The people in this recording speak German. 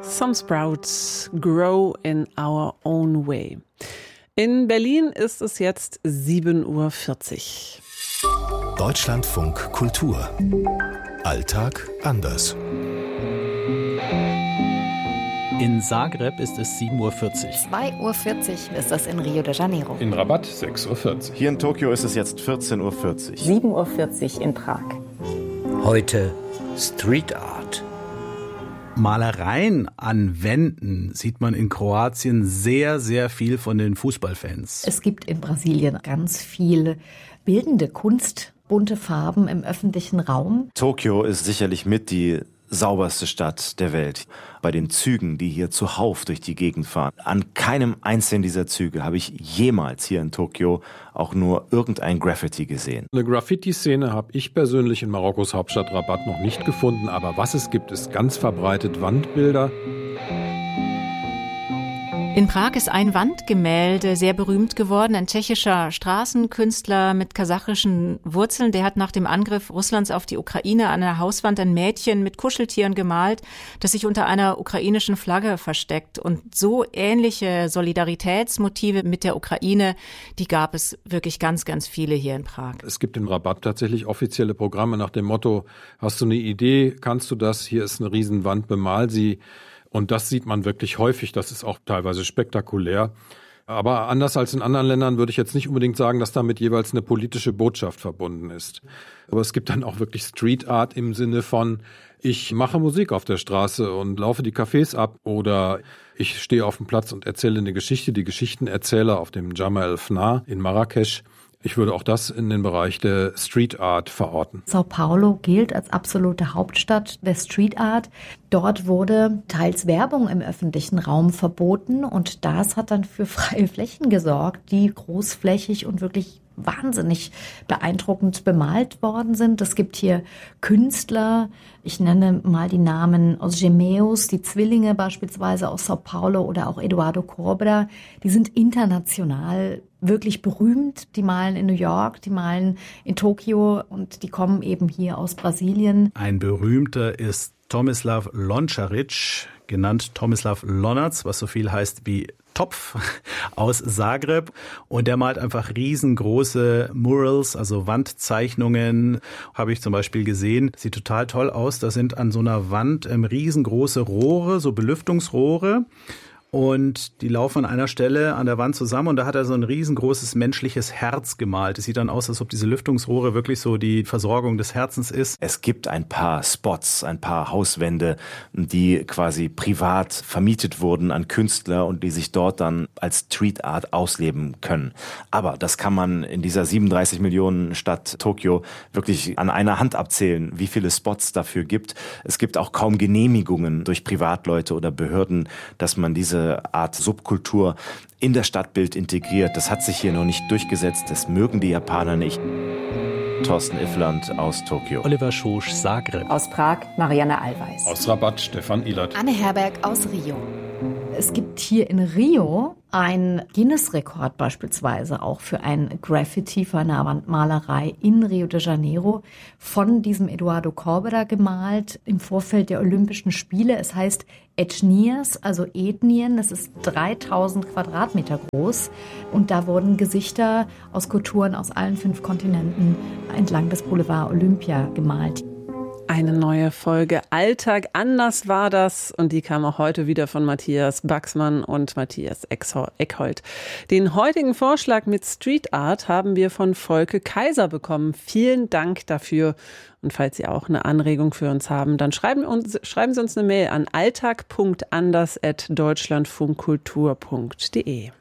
Some sprouts grow in our own way. In Berlin ist es jetzt 7:40 Uhr. Deutschlandfunk Kultur. Alltag anders. In Zagreb ist es 7:40 Uhr. 2:40 Uhr ist das in Rio de Janeiro. In Rabat 6:40 Uhr. Hier in Tokio ist es jetzt 14:40 Uhr. 7:40 Uhr in Prag. Heute Street Art. Malereien an Wänden sieht man in Kroatien sehr, sehr viel von den Fußballfans. Es gibt in Brasilien ganz viel bildende Kunst, bunte Farben im öffentlichen Raum. Tokio ist sicherlich mit die sauberste Stadt der Welt. Bei den Zügen, die hier zuhauf durch die Gegend fahren, an keinem einzelnen dieser Züge habe ich jemals hier in Tokio auch nur irgendein Graffiti gesehen. Eine Graffiti-Szene habe ich persönlich in Marokkos Hauptstadt Rabat noch nicht gefunden, aber was es gibt, ist ganz verbreitet Wandbilder. In Prag ist ein Wandgemälde sehr berühmt geworden. Ein tschechischer Straßenkünstler mit kasachischen Wurzeln, der hat nach dem Angriff Russlands auf die Ukraine an der Hauswand ein Mädchen mit Kuscheltieren gemalt, das sich unter einer ukrainischen Flagge versteckt. Und so ähnliche Solidaritätsmotive mit der Ukraine, die gab es wirklich ganz, ganz viele hier in Prag. Es gibt in Rabat tatsächlich offizielle Programme nach dem Motto, hast du eine Idee, kannst du das, hier ist eine Riesenwand, bemal sie. Und das sieht man wirklich häufig, das ist auch teilweise spektakulär. Aber anders als in anderen Ländern würde ich jetzt nicht unbedingt sagen, dass damit jeweils eine politische Botschaft verbunden ist. Aber es gibt dann auch wirklich Street Art im Sinne von, ich mache Musik auf der Straße und laufe die Cafés ab oder ich stehe auf dem Platz und erzähle eine Geschichte, die Geschichtenerzähler auf dem Jama el Fna in Marrakesch. Ich würde auch das in den Bereich der Street Art verorten. Sao Paulo gilt als absolute Hauptstadt der Street Art. Dort wurde teils Werbung im öffentlichen Raum verboten und das hat dann für freie Flächen gesorgt, die großflächig und wirklich wahnsinnig beeindruckend bemalt worden sind. Es gibt hier Künstler, ich nenne mal die Namen Os Gemeos, die Zwillinge beispielsweise aus Sao Paulo oder auch Eduardo Corbra, die sind international wirklich berühmt. Die malen in New York, die malen in Tokio und die kommen eben hier aus Brasilien. Ein berühmter ist Tomislav Lončarić, genannt Tomislav Lonac, was so viel heißt wie Topf, aus Zagreb. Und der malt einfach riesengroße Murals, also Wandzeichnungen, habe ich zum Beispiel gesehen. Sieht total toll aus. Da sind an so einer Wand riesengroße Rohre, so Belüftungsrohre. Und die laufen an einer Stelle an der Wand zusammen und da hat er so ein riesengroßes menschliches Herz gemalt. Es sieht dann aus, als ob diese Lüftungsrohre wirklich so die Versorgung des Herzens ist. Es gibt ein paar Spots, ein paar Hauswände, die quasi privat vermietet wurden an Künstler und die sich dort dann als Street Art ausleben können. Aber das kann man in dieser 37 Millionen Stadt Tokio wirklich an einer Hand abzählen, wie viele Spots dafür gibt. Es gibt auch kaum Genehmigungen durch Privatleute oder Behörden, dass man diese Art Subkultur in das Stadtbild integriert. Das hat sich hier noch nicht durchgesetzt. Das mögen die Japaner nicht. Thorsten Iffland aus Tokio. Oliver Schosch, Zagreb. Aus Prag Marianne Allweis. Aus Rabat Stefan Ilert. Anne Herberg aus Rio. Es gibt hier in Rio einen Guinness-Rekord beispielsweise auch für ein Graffiti, für eine Wandmalerei in Rio de Janeiro von diesem Eduardo Corbera gemalt im Vorfeld der Olympischen Spiele. Es heißt Etnias, also Ethnien. Es ist 3000 Quadratmeter groß und da wurden Gesichter aus Kulturen aus allen 5 Kontinenten entlang des Boulevard Olympia gemalt. Eine neue Folge Alltag anders war das und die kam auch heute wieder von Matthias Baxmann und Matthias Eckhold. Den heutigen Vorschlag mit Street Art haben wir von Volke Kaiser bekommen. Vielen Dank dafür und falls Sie auch eine Anregung für uns haben, dann schreiben Sie uns eine Mail an alltag.anders@deutschlandfunkkultur.de.